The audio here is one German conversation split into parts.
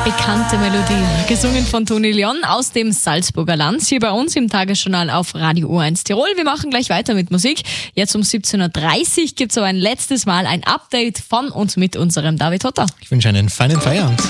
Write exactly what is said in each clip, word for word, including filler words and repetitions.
bekannte Melodie, gesungen von Toni Leon aus dem Salzburger Land, hier bei uns im Tagesjournal auf Radio U eins Tirol. Wir machen gleich weiter mit Musik. Jetzt um siebzehn Uhr dreißig gibt es aber ein letztes Mal ein Update von und mit unserem David Hotter. Ich wünsche einen feinen Feierabend.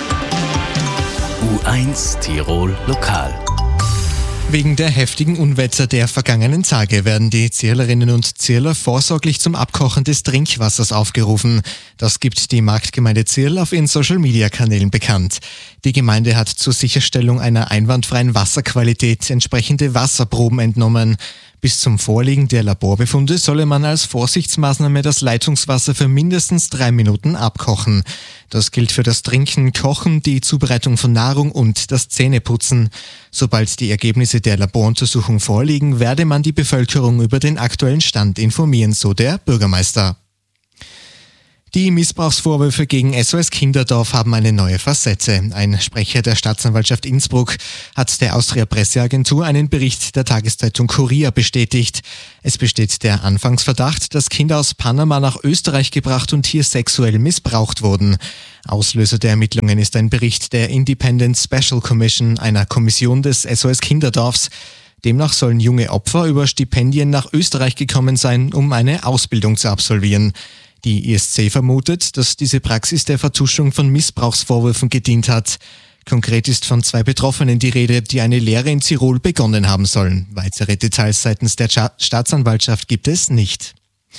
U eins Tirol Lokal. Wegen der heftigen Unwetter der vergangenen Tage werden die Zierlerinnen und Zierler vorsorglich zum Abkochen des Trinkwassers aufgerufen. Das gibt die Marktgemeinde Zierl auf ihren Social-Media-Kanälen bekannt. Die Gemeinde hat zur Sicherstellung einer einwandfreien Wasserqualität entsprechende Wasserproben entnommen. Bis zum Vorliegen der Laborbefunde solle man als Vorsichtsmaßnahme das Leitungswasser für mindestens drei Minuten abkochen. Das gilt für das Trinken, Kochen, die Zubereitung von Nahrung und das Zähneputzen. Sobald die Ergebnisse der Laboruntersuchung vorliegen, werde man die Bevölkerung über den aktuellen Stand informieren, so der Bürgermeister. Die Missbrauchsvorwürfe gegen S O S Kinderdorf haben eine neue Facette. Ein Sprecher der Staatsanwaltschaft Innsbruck hat der Austria Presseagentur einen Bericht der Tageszeitung Kurier bestätigt. Es besteht der Anfangsverdacht, dass Kinder aus Panama nach Österreich gebracht und hier sexuell missbraucht wurden. Auslöser der Ermittlungen ist ein Bericht der Independent Special Commission, einer Kommission des S O S Kinderdorfs. Demnach sollen junge Opfer über Stipendien nach Österreich gekommen sein, um eine Ausbildung zu absolvieren. Die I S C vermutet, dass diese Praxis der Vertuschung von Missbrauchsvorwürfen gedient hat. Konkret ist von zwei Betroffenen die Rede, die eine Lehre in Tirol begonnen haben sollen. Weitere Details seitens der Staatsanwaltschaft gibt es nicht.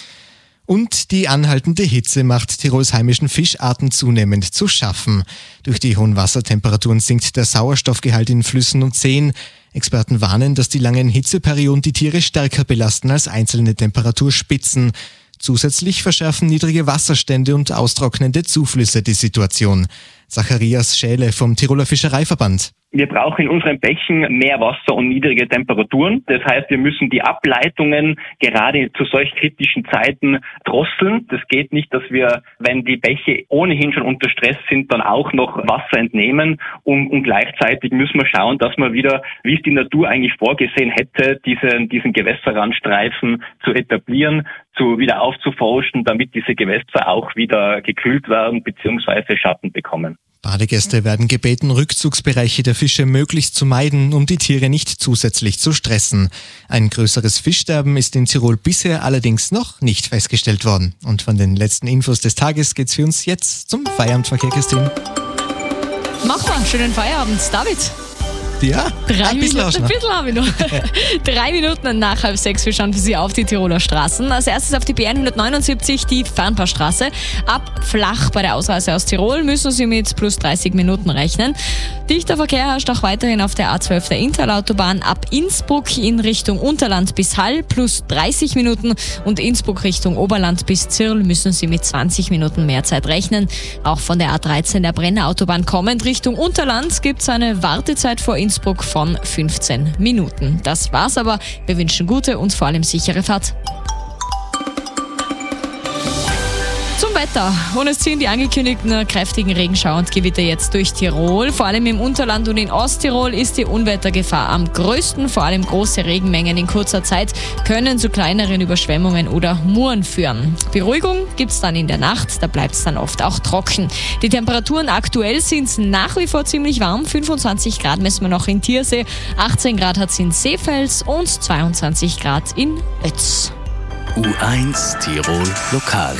Und die anhaltende Hitze macht Tirols heimischen Fischarten zunehmend zu schaffen. Durch die hohen Wassertemperaturen sinkt der Sauerstoffgehalt in Flüssen und Seen. Experten warnen, dass die langen Hitzeperioden die Tiere stärker belasten als einzelne Temperaturspitzen. Zusätzlich verschärfen niedrige Wasserstände und austrocknende Zuflüsse die Situation. Zacharias Schäle vom Tiroler Fischereiverband. Wir brauchen in unseren Bächen mehr Wasser und niedrige Temperaturen. Das heißt, wir müssen die Ableitungen gerade zu solch kritischen Zeiten drosseln. Das geht nicht, dass wir, wenn die Bäche ohnehin schon unter Stress sind, dann auch noch Wasser entnehmen. Und, und gleichzeitig müssen wir schauen, dass wir wieder, wie es die Natur eigentlich vorgesehen hätte, diesen, diesen Gewässerrandstreifen zu etablieren, zu wieder aufzuforschen, damit diese Gewässer auch wieder gekühlt werden bzw. Schatten bekommen. Badegäste werden gebeten, Rückzugsbereiche der Fische möglichst zu meiden, um die Tiere nicht zusätzlich zu stressen. Ein größeres Fischsterben ist in Tirol bisher allerdings noch nicht festgestellt worden. Und von den letzten Infos des Tages geht's für uns jetzt zum Feierabendverkehr, Christine. Mach mal einen schönen Feierabend, David. Ja, Drei ein bisschen Minuten, ein bisschen habe ich noch. Drei Minuten nach halb sechs, wir schauen für Sie auf die Tiroler Straßen. Als erstes auf die B hundertneunundsiebzig, die Fernpaarstraße. Ab Flach bei der Ausreise aus Tirol müssen Sie mit plus dreißig Minuten rechnen. Dichter Verkehr herrscht auch weiterhin auf der A zwölf der Interlautobahn. Ab Innsbruck in Richtung Unterland bis Hall plus dreißig Minuten und Innsbruck Richtung Oberland bis Zirl müssen Sie mit zwanzig Minuten mehr Zeit rechnen. Auch von der A dreizehn der Brennerautobahn kommend Richtung Unterland gibt es eine Wartezeit vor Innsbruck von fünfzehn Minuten. Das war's aber. Wir wünschen gute und vor allem sichere Fahrt. Zum Wetter. Und es ziehen die angekündigten kräftigen Regenschauer und Gewitter jetzt durch Tirol. Vor allem im Unterland und in Osttirol ist die Unwettergefahr am größten. Vor allem große Regenmengen in kurzer Zeit können zu kleineren Überschwemmungen oder Muren führen. Beruhigung gibt's dann in der Nacht, da bleibt's dann oft auch trocken. Die Temperaturen aktuell sind nach wie vor ziemlich warm. fünfundzwanzig Grad messen wir noch in Tiersee, achtzehn Grad hat's in Seefels und zweiundzwanzig Grad in Ötz. U eins Tirol Lokal.